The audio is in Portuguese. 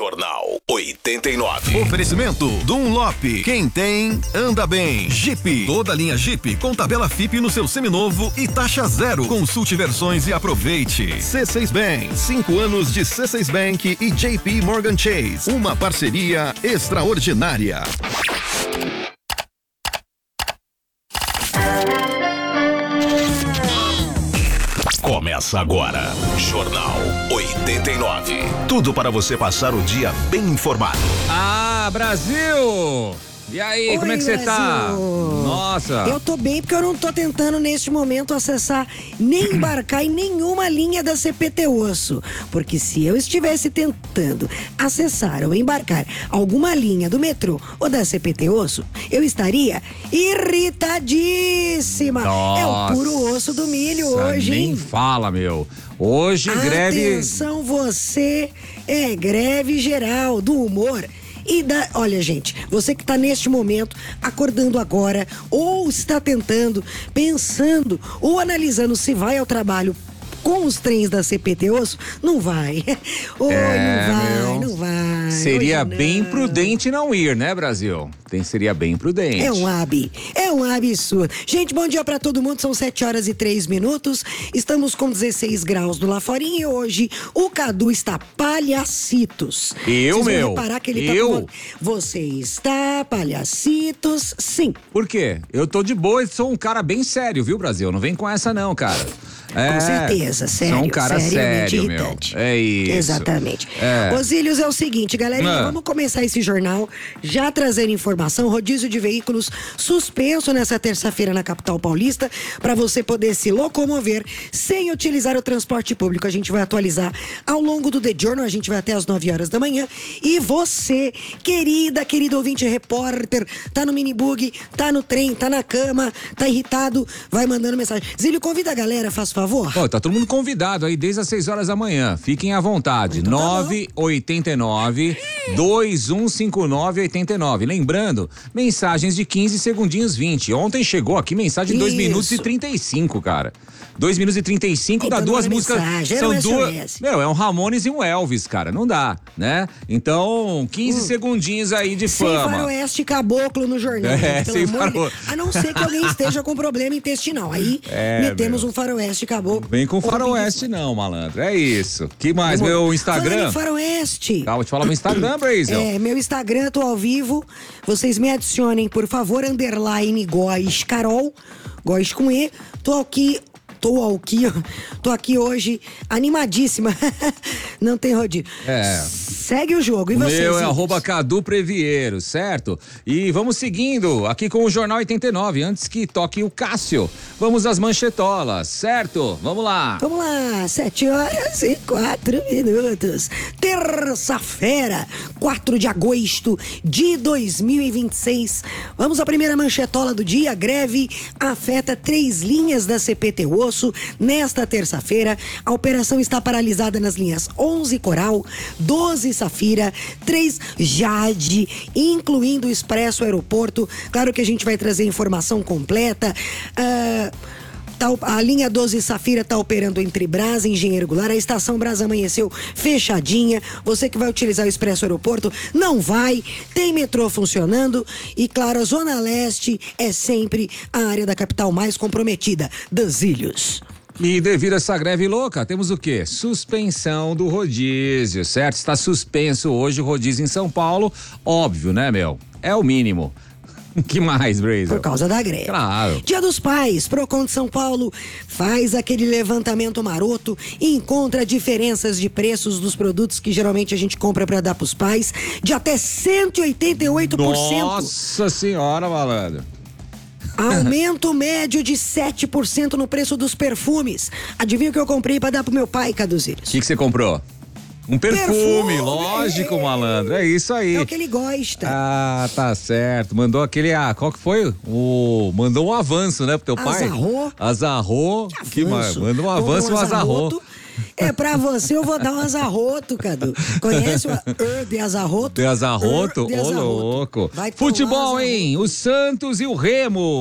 Jornal 89. Oferecimento Dunlop. Quem tem, anda bem. Jeep. Toda linha Jeep com tabela FIP no seu seminovo e taxa zero. Consulte versões e aproveite. C6 Bank. 5 anos de C6 Bank e JP Morgan Chase. Uma parceria extraordinária. Começa agora, Jornal 89. Tudo para você passar o dia bem informado. Ah, Brasil! E aí, Oi, como é que você tá? Brasil. Nossa! Eu tô bem porque eu não tô tentando neste momento acessar nem embarcar em nenhuma linha da CPT Osso. Porque se eu estivesse tentando acessar ou embarcar alguma linha do metrô ou da CPT Osso, eu estaria irritadíssima. Nossa, é o puro osso do milho hoje, nem hein? fala, meu. Hoje, greve... Atenção, você é greve geral do humor. Olha, gente, você que está neste momento acordando agora, ou está tentando, pensando ou analisando se vai ao trabalho com os trens da CPT Osso, não vai. Não vai. Seria Hoje bem não. prudente não ir, né, Brasil? Seria bem prudente. É um absurdo. Gente, bom dia pra todo mundo, são 7h03. Estamos com 16 graus do Laforinha e hoje o Cadu está palhacitos. Eu, Vocês vão meu? reparar que ele Eu? tá Você está palhacitos, sim. Por quê? Eu tô de boa e sou um cara bem sério, viu, Brasil? Não vem com essa não, cara. Com certeza, sério. Sou um cara seriamente sério, meu. irritante. É isso. Exatamente. É. Osílios, é o seguinte, galerinha, vamos começar esse jornal já trazendo informação, rodízio de veículos suspenso nessa terça-feira na capital paulista, para você poder se locomover sem utilizar o transporte público. A gente vai atualizar ao longo do The Journal, a gente vai até às 9h da manhã. E você, querido ouvinte repórter, tá no minibug, tá no trem, tá na cama, tá irritado, vai mandando mensagem. Zílio, convida a galera, faz favor. Ó, tá todo mundo convidado aí desde as 6h da manhã. Fiquem à vontade. Então tá 989-2159-89. Lembrando, mensagens de 15 segundinhos 20. Ontem chegou aqui mensagem de 2 minutos e 35, cara. 2 minutos e 35 dá Então, duas não é músicas. mensagem, São era um duas. SOS. Meu, é um Ramones e um Elvis, cara. Não dá, né? Então, 15 segundinhos aí de Sem fama. faroeste caboclo no jornal. É, gente, pelo sem amor de faro- Deus. A não ser que alguém esteja com problema intestinal. Aí metemos um faroeste caboclo. Vem com faroeste não, malandro. É isso. Que mais? Meu Instagram? Falando em faroeste. Calma, vou te falar meu Instagram, Brasil. Meu Instagram, tô ao vivo. Vocês me adicionem, por favor, _ Góes Carol. Góes com E. Tô aqui hoje animadíssima. Não tem rodízio. Segue o jogo. E você? Meu é @Cadu Previero, certo? E vamos seguindo aqui com o Jornal 89, antes que toque o Cássio. Vamos às manchetolas, certo? Vamos lá. Vamos lá, 7h04. Terça-feira, 4 de agosto de 2026. Vamos à primeira manchetola do dia. Greve afeta 3 linhas da CPT Osso. Nesta terça-feira, a operação está paralisada nas linhas 11 Coral, 12 Safira, 3 Jade, incluindo o Expresso Aeroporto. Claro que a gente vai trazer informação completa. A linha 12 Safira está operando entre Brás e Engenheiro Goulart. A estação Brás amanheceu fechadinha. Você que vai utilizar o Expresso Aeroporto, não vai. Tem metrô funcionando. E claro, a Zona Leste é sempre a área da capital mais comprometida. Das Ilhos. E devido a essa greve louca, temos o quê? Suspensão do rodízio, certo? Está suspenso hoje o rodízio em São Paulo. Óbvio, né, meu? É o mínimo. Que mais, Brasil? Por causa da greve. Claro. Dia dos Pais, Procon de São Paulo faz aquele levantamento maroto e encontra diferenças de preços dos produtos que geralmente a gente compra para dar pros pais de até 188%. Nossa senhora, malandro. Aumento médio de 7% no preço dos perfumes. Adivinha o que eu comprei pra dar pro meu pai, Caduzeiros? O que você comprou? Um perfume, lógico, malandro. É isso aí. É o que ele gosta. Ah, tá certo. Mandou aquele, qual que foi? Mandou um avanço, né, pro teu pai? Azarro. Que mais? Mandou um avanço e um azarro. É pra você, eu vou dar um azarroto, Cadu. Conhece o de azarroto? De azarroto? Ô, louco. Futebol, hein? O Santos e o Remo.